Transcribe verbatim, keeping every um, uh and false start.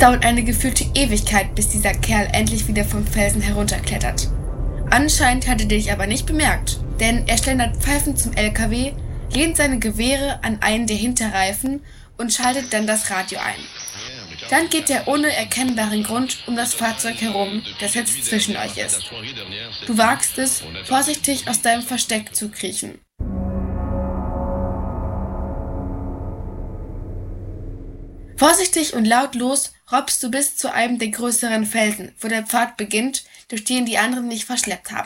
dauert eine gefühlte Ewigkeit, bis dieser Kerl endlich wieder vom Felsen herunterklettert. Anscheinend hat er dich aber nicht bemerkt, denn er schlendert pfeifend zum L K W, lehnt seine Gewehre an einen der Hinterreifen und schaltet dann das Radio ein. Dann geht er ohne erkennbaren Grund um das Fahrzeug herum, das jetzt zwischen euch ist. Du wagst es, vorsichtig aus deinem Versteck zu kriechen. Vorsichtig und lautlos robbst du bis zu einem der größeren Felsen, wo der Pfad beginnt, durch den die anderen dich verschleppt haben.